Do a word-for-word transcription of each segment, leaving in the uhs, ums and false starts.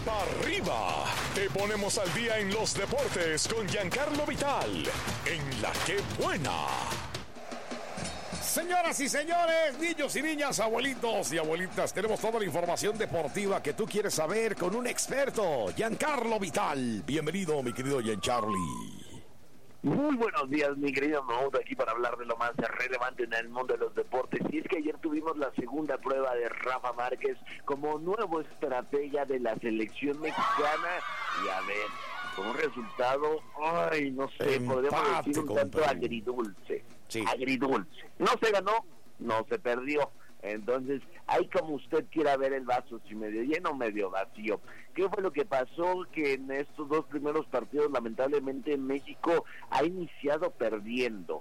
para arriba. Te ponemos al día en los deportes con Giancarlo Vital, en La Que Buena. Señoras y señores, niños y niñas, abuelitos y abuelitas, tenemos toda la información deportiva que tú quieres saber con un experto, Giancarlo Vital. Bienvenido, mi querido Giancarli. Muy buenos días, mi querido Mahmoud, aquí para hablar de lo más relevante en el mundo de los deportes. Y es que ayer tuvimos la segunda prueba de Rafa Márquez como nuevo estratega de la selección mexicana. Y a ver, con un resultado, ay, no sé, Empate, podemos decir un tanto compadre. agridulce. Sí. Agridulce. No se ganó, no se perdió. Entonces, hay como usted quiera ver el vaso, si medio lleno o medio vacío. ¿Qué fue lo que pasó? Que en estos dos primeros partidos, lamentablemente, México ha iniciado perdiendo,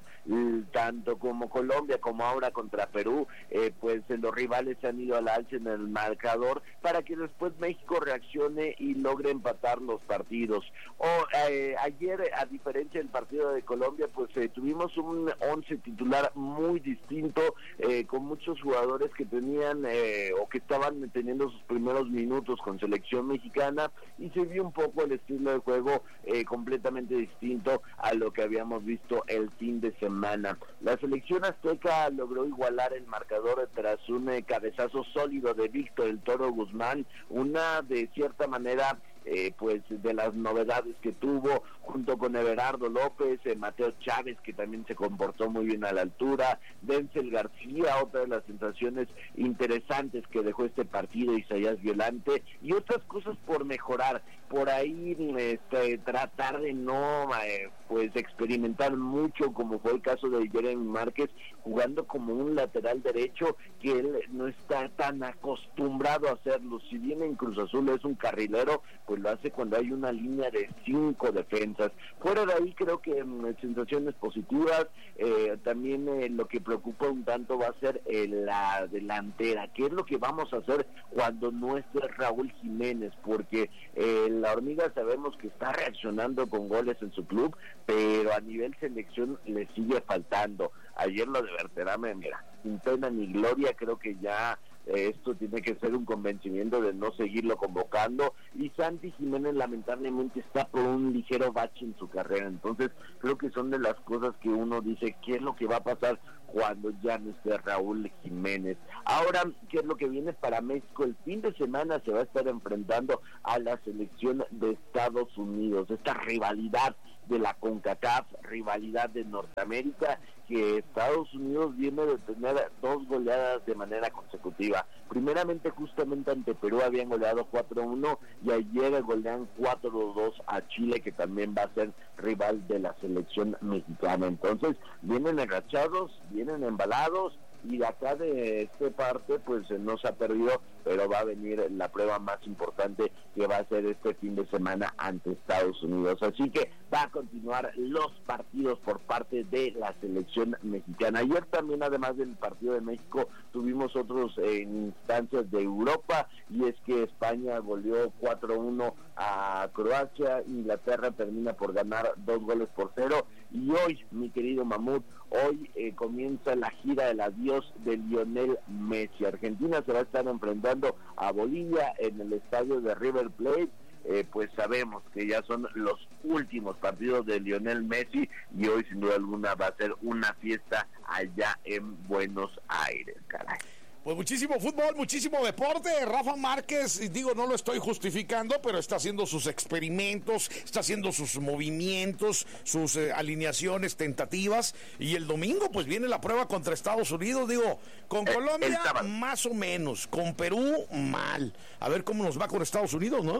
tanto como Colombia como ahora contra Perú, eh, pues los rivales han ido al alza en el marcador para que después México reaccione y logre empatar los partidos. O eh, ayer, a diferencia del partido de Colombia, pues eh, tuvimos un once titular muy distinto, eh, con muchos jugadores que tenían eh, o que estaban teniendo sus primeros minutos con selección mexicana, y se vio un poco el estilo de juego eh, completamente distinto a lo que habíamos visto el fin de semana. La selección azteca logró igualar el marcador tras un eh, cabezazo sólido de Víctor el Toro Guzmán, una de cierta manera Eh, pues de las novedades que tuvo, junto con Everardo López, eh, Mateo Chávez, que también se comportó muy bien a la altura, Denzel García, otra de las sensaciones interesantes que dejó este partido, Isaías Violante, y otras cosas por mejorar. Por ahí este, tratar de no eh, pues experimentar mucho, como fue el caso de Jeremy Márquez, jugando como un lateral derecho, que él no está tan acostumbrado a hacerlo. Si bien en Cruz Azul es un carrilero, pues lo hace cuando hay una línea de cinco defensas. Fuera de ahí, creo que mmm, sensaciones positivas. Eh, también eh, lo que preocupa un tanto va a ser eh, la delantera. ¿Qué es lo que vamos a hacer cuando no esté Raúl Jiménez? Porque eh, la Hormiga sabemos que está reaccionando con goles en su club, pero a nivel selección le sigue faltando. Ayer lo de Berterame, mira, sin pena ni gloria, creo que ya eh, esto tiene que ser un convencimiento de no seguirlo convocando, y Santi Jiménez lamentablemente está por un ligero bache en su carrera. Entonces creo que son de las cosas que uno dice, ¿qué es lo que va a pasar cuando ya no esté Raúl Jiménez? Ahora, ¿qué es lo que viene para México? El fin de semana se va a estar enfrentando a la selección de Estados Unidos, esta rivalidad de la CONCACAF, rivalidad de Norteamérica, que Estados Unidos viene de tener dos goleadas de manera consecutiva. Primeramente, justamente ante Perú habían goleado cuatro uno, y ayer golean cuatro dos a Chile, que también va a ser rival de la selección mexicana. Entonces, vienen enrachados, vienen embalados, y de acá de esta parte pues no se ha perdido, pero va a venir la prueba más importante, que va a ser este fin de semana ante Estados Unidos. Así que va a continuar los partidos por parte de la selección mexicana. Ayer también, además del partido de México, tuvimos otros eh, instancias de Europa, y es que España goleó cuatro uno a Croacia, Inglaterra termina por ganar dos goles por cero, y hoy, mi querido Mamut, hoy eh, comienza la gira del adiós de Lionel Messi. Argentina se va a estar enfrentando a Bolivia en el estadio de River Plate. Eh, pues sabemos que ya son los últimos partidos de Lionel Messi, y hoy sin duda alguna va a ser una fiesta allá en Buenos Aires, caray. Pues muchísimo fútbol, muchísimo deporte. Rafa Márquez, digo, no lo estoy justificando, pero está haciendo sus experimentos, está haciendo sus movimientos, sus eh, alineaciones tentativas, y el domingo pues viene la prueba contra Estados Unidos. Digo, con el, Colombia el más o menos, con Perú mal. A ver cómo nos va con Estados Unidos, ¿no?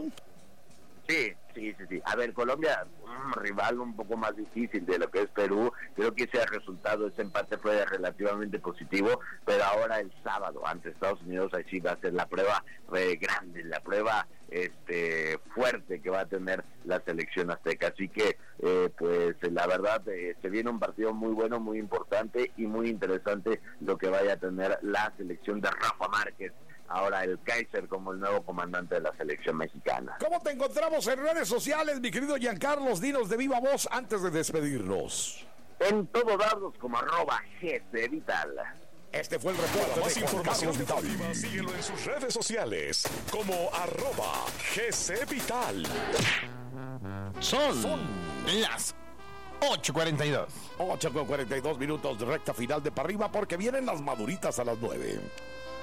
Sí, sí, sí, sí. A ver, Colombia, un rival un poco más difícil de lo que es Perú. Creo que ese resultado, ese empate fue relativamente positivo, pero ahora el sábado ante Estados Unidos, ahí sí va a ser la prueba eh, grande, la prueba este fuerte que va a tener la selección azteca. Así que, eh, pues la verdad, eh, se viene un partido muy bueno, muy importante y muy interesante lo que vaya a tener la selección de Rafa Márquez, ahora el Kaiser, como el nuevo comandante de la selección mexicana. ¿Cómo te encontramos en redes sociales, mi querido Giancarlos? Dinos de viva voz antes de despedirnos. En todos lados como arroba G C Vital. Este fue el reporte Para más de Juan información Carlos Vital. deportiva, síguelo en sus redes sociales como arroba G C Vital. Son, Son las ocho cuarenta y dos. ocho con cuarenta y dos minutos de recta final de para arriba porque vienen las maduritas a las nueve.